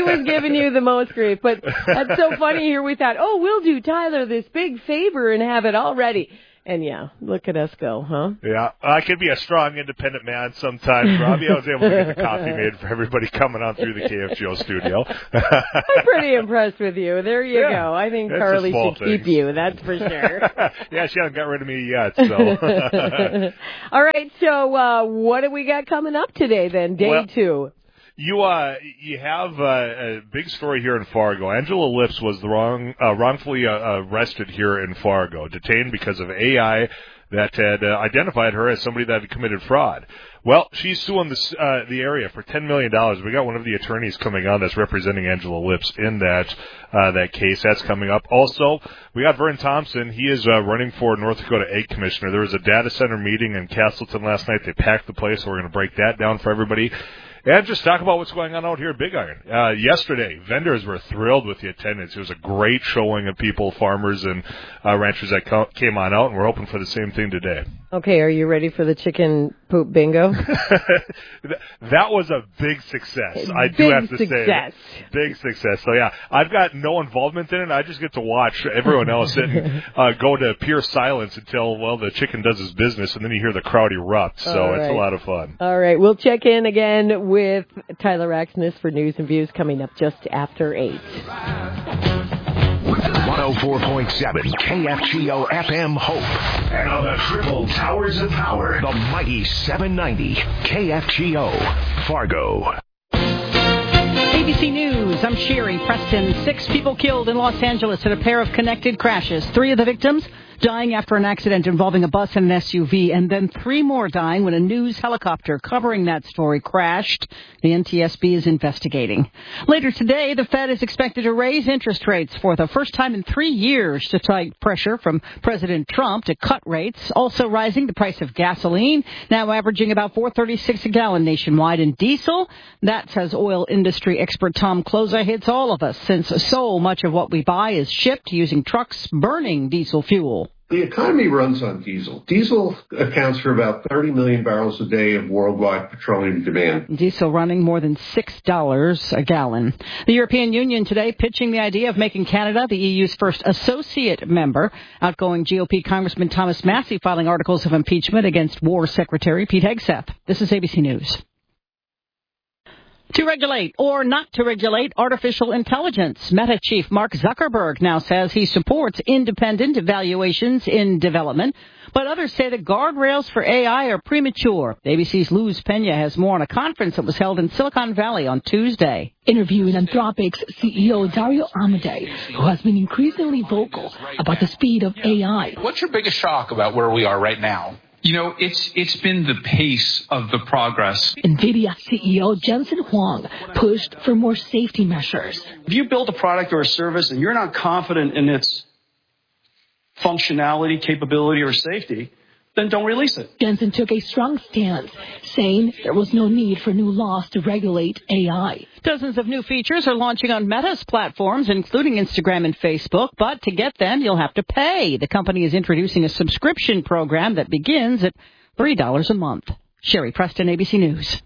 was giving you the most grief. But that's so funny here. We thought, oh, we'll do Tyler this big favor and have it all ready. And yeah, look at us go, huh? Yeah, I could be a strong, independent man sometimes, Robbie. I was able to get the coffee made for everybody coming on through the KFGO studio. I'm pretty impressed with you. There you go. I think Carly should keep you, that's for sure. Yeah, she hasn't got rid of me yet, so. All right, so what do we got coming up today then, day 2? You have a big story here in Fargo. Angela Lips was wrongfully arrested here in Fargo, detained because of AI that had identified her as somebody that had committed fraud. Well, she's suing the area for $10 million. We got one of the attorneys coming on that's representing Angela Lips in that case. That's coming up. Also, we got Vern Thompson. He is running for North Dakota Ag Commissioner. There was a data center meeting in Castleton last night. They packed the place, so we're going to break that down for everybody. And just talk about what's going on out here at Big Iron. Yesterday, vendors were thrilled with the attendance. It was a great showing of people, farmers and ranchers that came on out, and we're hoping for the same thing today. Okay, are you ready for the chicken poop bingo? That was a big success. I do have to say. Big success. So, yeah, I've got no involvement in it. I just get to watch everyone else sit and go to pure silence until, well, the chicken does his business, and then you hear the crowd erupt. So it's a lot of fun. All right, we'll check in again with Tyler Axness for News and Views coming up just after 8. 104.7 KFGO FM Hope. And on the triple towers of power, the mighty 790 KFGO Fargo. ABC News, I'm Sherry Preston. 6 people killed in Los Angeles in a pair of connected crashes. 3 of the victims dying after an accident involving a bus and an SUV, and then 3 more dying when a news helicopter covering that story crashed. The NTSB is investigating. Later today, the Fed is expected to raise interest rates for the first time in 3 years to fight pressure from President Trump to cut rates. Also rising, the price of gasoline, now averaging about $4.36 a gallon nationwide, and diesel, that, says oil industry expert Tom Kloza, hits all of us since so much of what we buy is shipped using trucks burning diesel fuel. The economy runs on diesel. Diesel accounts for about 30 million barrels a day of worldwide petroleum demand. Diesel running more than $6 a gallon. The European Union today pitching the idea of making Canada the EU's first associate member. Outgoing GOP Congressman Thomas Massey filing articles of impeachment against War Secretary Pete Hegseth. This is ABC News. To regulate or not to regulate artificial intelligence, Meta chief Mark Zuckerberg now says he supports independent evaluations in development, but others say the guardrails for AI are premature. ABC's Luz Pena has more on a conference that was held in Silicon Valley on Tuesday. Interviewing Anthropic's CEO Dario Amodei, who has been increasingly vocal about the speed of AI. What's your biggest shock about where we are right now? You know, it's been the pace of the progress. NVIDIA CEO Jensen Huang pushed for more safety measures. If you build a product or a service and you're not confident in its functionality, capability, or safety, then don't release it. Jensen took a strong stance, saying there was no need for new laws to regulate AI. Dozens of new features are launching on Meta's platforms, including Instagram and Facebook. But to get them, you'll have to pay. The company is introducing a subscription program that begins at $3 a month. Sherry Preston, ABC News.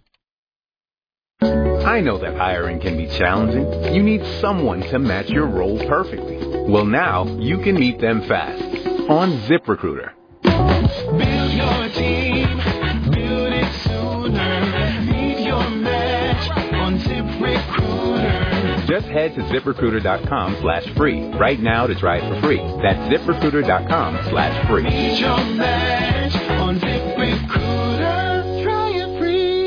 I know that hiring can be challenging. You need someone to match your role perfectly. Well, now you can meet them fast on ZipRecruiter. Build your team, build it sooner. Meet your match on ZipRecruiter. Just head to ZipRecruiter.com/free right now to try it for free. That's ZipRecruiter.com/free. Meet your match on ZipRecruiter. Try it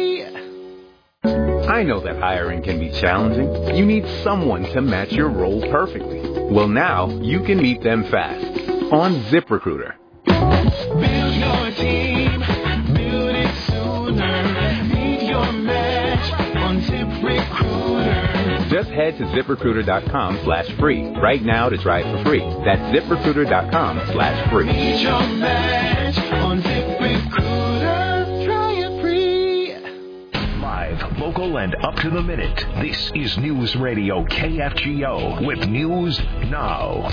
free. I know that hiring can be challenging. You need someone to match your role perfectly. Well, now you can meet them fast on ZipRecruiter. Build your team, build it sooner. Meet your match on ZipRecruiter. Just head to ZipRecruiter.com/free right now to try it for free. That's ZipRecruiter.com/free. Meet your match on ZipRecruiter. Try it free. Live, local, and up to the minute. This is News Radio KFGO with News Now.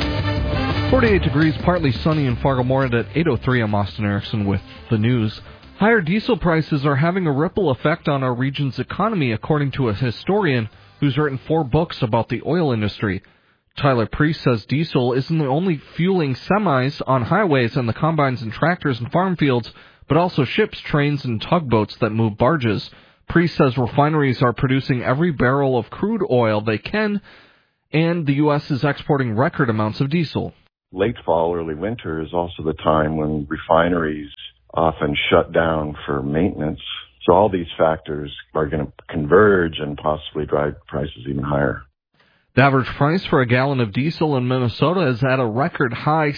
48 degrees, partly sunny in Fargo. More at 8:03. I'm Austin Erickson with the news. Higher diesel prices are having a ripple effect on our region's economy, according to a historian who's written 4 books about the oil industry. Tyler Priest says diesel isn't only fueling semis on highways and the combines and tractors and farm fields, but also ships, trains, and tugboats that move barges. Priest says refineries are producing every barrel of crude oil they can, and the U.S. is exporting record amounts of diesel. Late fall, early winter is also the time when refineries often shut down for maintenance. So all these factors are going to converge and possibly drive prices even higher. The average price for a gallon of diesel in Minnesota is at a record high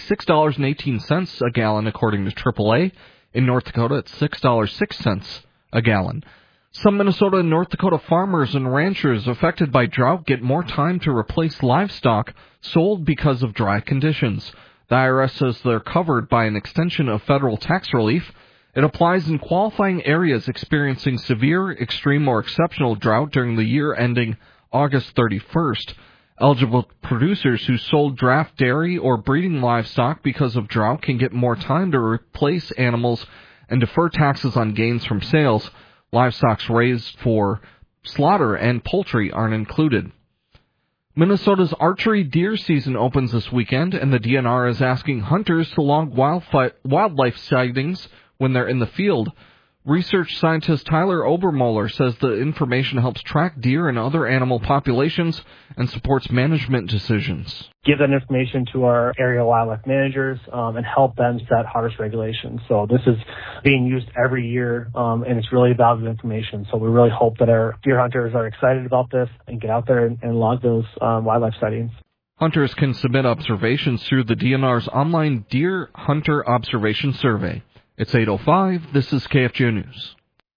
$6.18 a gallon, according to AAA. In North Dakota, it's $6.06 a gallon. Some Minnesota and North Dakota farmers and ranchers affected by drought get more time to replace livestock sold because of dry conditions. The IRS says they're covered by an extension of federal tax relief. It applies in qualifying areas experiencing severe, extreme, or exceptional drought during the year ending August 31st. Eligible producers who sold draft dairy or breeding livestock because of drought can get more time to replace animals and defer taxes on gains from sales. Livestock raised for slaughter and poultry aren't included. Minnesota's archery deer season opens this weekend, and the DNR is asking hunters to log wildlife sightings when they're in the field. Research scientist Tyler Obermoller says the information helps track deer and other animal populations and supports management decisions. Give that information to our area wildlife managers and help them set harvest regulations. So this is being used every year, and it's really valuable information. So we really hope that our deer hunters are excited about this and get out there and log those wildlife sightings. Hunters can submit observations through the DNR's online Deer Hunter Observation Survey. It's 8:05. This is KFGO News.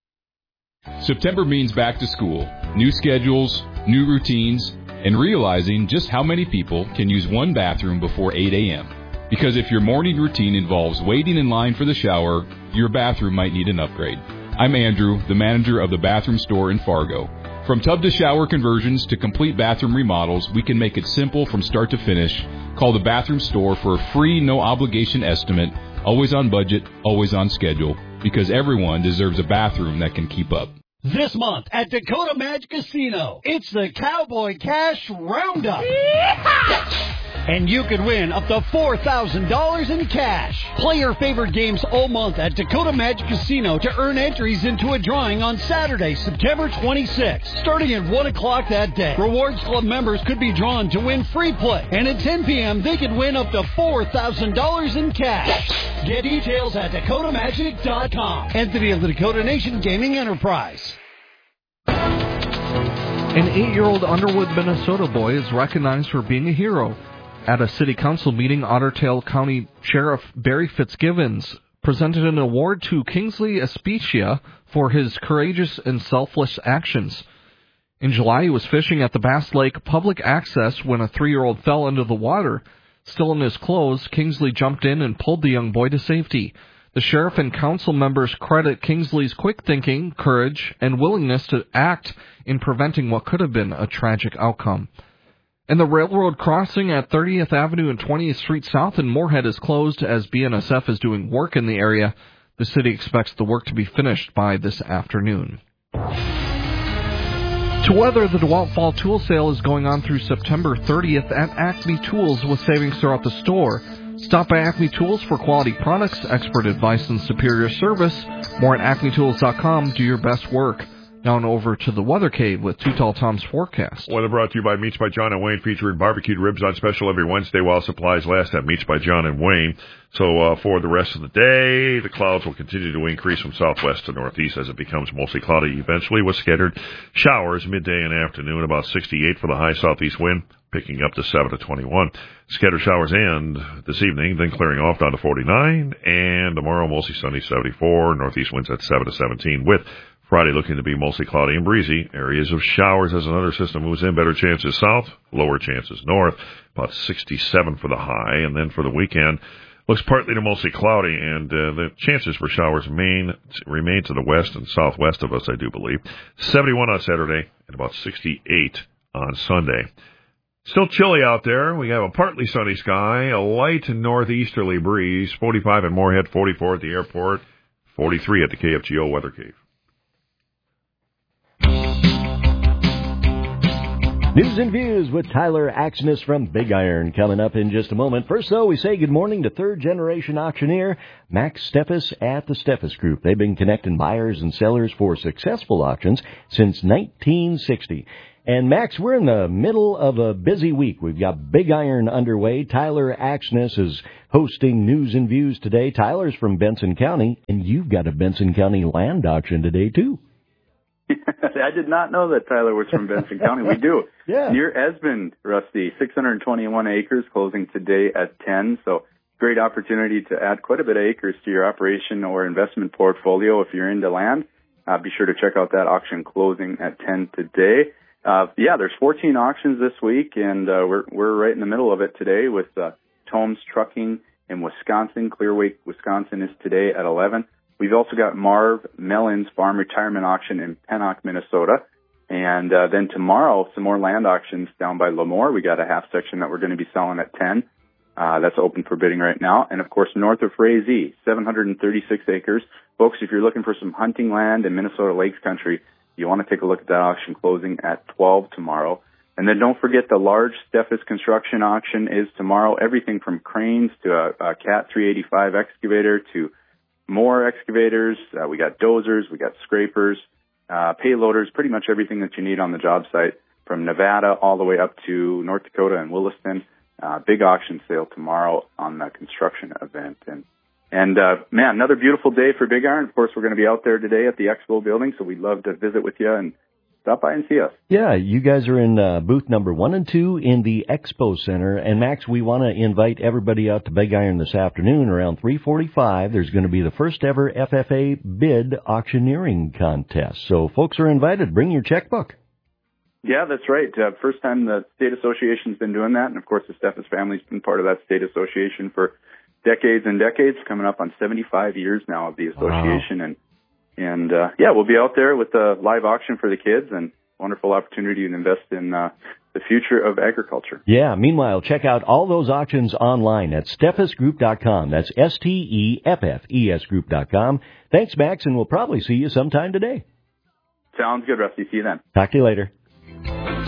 September means back to school, new schedules, new routines, and realizing just how many people can use one bathroom before 8 a.m. Because if your morning routine involves waiting in line for the shower, your bathroom might need an upgrade. I'm Andrew, the manager of the Bathroom Store in Fargo. From tub to shower conversions to complete bathroom remodels, we can make it simple from start to finish. Call the Bathroom Store for a free, no-obligation estimate. Always on budget, always on schedule, because everyone deserves a bathroom that can keep up. This month at Dakota Magic Casino, it's the Cowboy Cash Roundup. And you could win up to $4,000 in cash. Play your favorite games all month at Dakota Magic Casino to earn entries into a drawing on Saturday, September 26th. Starting at 1 o'clock that day, Rewards Club members could be drawn to win free play. And at 10 p.m., they could win up to $4,000 in cash. Get details at DakotaMagic.com. Entity of the Dakota Nation Gaming Enterprise. An 8-year-old Underwood, Minnesota boy is recognized for being a hero. At a city council meeting, Otter Tail County Sheriff Barry Fitzgibbons presented an award to Kingsley Especia for his courageous and selfless actions. In July, he was fishing at the Bass Lake Public Access when a 3-year-old fell into the water. Still in his clothes, Kingsley jumped in and pulled the young boy to safety. The sheriff and council members credit Kingsley's quick thinking, courage, and willingness to act in preventing what could have been a tragic outcome. And the railroad crossing at 30th Avenue and 20th Street South in Moorhead is closed as BNSF is doing work in the area. The city expects the work to be finished by this afternoon. To weather, the DeWalt Fall Tool Sale is going on through September 30th at Acme Tools with savings throughout the store. Stop by Acme Tools for quality products, expert advice, and superior service. More at acmetools.com. Do your best work. Now and over to the Weather Cave with Too Tall Tom's forecast. Weather brought to you by Meats by John and Wayne, featuring barbecued ribs on special every Wednesday while supplies last at Meats by John and Wayne. So for the rest of the day, the clouds will continue to increase from southwest to northeast as it becomes mostly cloudy eventually with scattered showers midday and afternoon, about 68 for the high southeast wind, picking up to 7 to 21. Scattered showers end this evening, then clearing off down to 49, and tomorrow mostly sunny 74, northeast winds at 7 to 17 with Friday looking to be mostly cloudy and breezy. Areas of showers as another system moves in. Better chances south, lower chances north. About 67 for the high. And then for the weekend, looks partly to mostly cloudy. And the chances for showers remain to the west and southwest of us, I do believe. 71 on Saturday and about 68 on Sunday. Still chilly out there. We have a partly sunny sky, a light northeasterly breeze, 45 at Moorhead, 44 at the airport. 43 at the KFGO Weather Cave. News and Views with Tyler Axness from Big Iron coming up in just a moment. First, though, we say good morning to third-generation auctioneer Max Steffes at the Steffes Group. They've been connecting buyers and sellers for successful auctions since 1960. And, Max, we're in the middle of a busy week. We've got Big Iron underway. Tyler Axness is hosting News and Views today. Tyler's from Benson County, and you've got a Benson County land auction today, too. I did not know that Tyler was from Benson County. We do. Yeah. Near Esmond, Rusty, 621 acres, closing today at 10. So great opportunity to add quite a bit of acres to your operation or investment portfolio if you're into land. Be sure to check out that auction closing at 10 today. There's 14 auctions this week, and we're right in the middle of it today with Tomes Trucking in Wisconsin. Clearwake, Wisconsin is today at 11. We've also got Marv Mellon's Farm Retirement Auction in Pennock, Minnesota. And then tomorrow, some more land auctions down by Lemoore. We got a half section that we're going to be selling at 10. That's open for bidding right now. And, of course, north of Frazee, 736 acres. Folks, if you're looking for some hunting land in Minnesota Lakes Country, you want to take a look at that auction closing at 12 tomorrow. And then don't forget the large Steffes construction auction is tomorrow. Everything from cranes to a Cat 385 excavator to more excavators. We got dozers, we got scrapers, payloaders, pretty much everything that you need on the job site from Nevada all the way up to North Dakota and Williston. Big auction sale tomorrow on the construction event. And another beautiful day for Big Iron. Of course, we're going to be out there today at the Expo building, so we'd love to visit with you and stop by and see us. Yeah, you guys are in booth number 1 and 2 in the Expo Center. And, Max, we want to invite everybody out to Big Iron this afternoon around 3:45. There's going to be the first ever FFA bid auctioneering contest. So folks are invited. Bring your checkbook. Yeah, that's right. First time the state association's been doing that. And, of course, the Steffes family's been part of that state association for decades and decades, coming up on 75 years now of the association. Wow. And we'll be out there with a live auction for the kids and wonderful opportunity to invest in the future of agriculture. Yeah, meanwhile, check out all those auctions online at steffesgroup.com. That's STEFFES group.com. Thanks, Max, and we'll probably see you sometime today. Sounds good, Rusty. See you then. Talk to you later.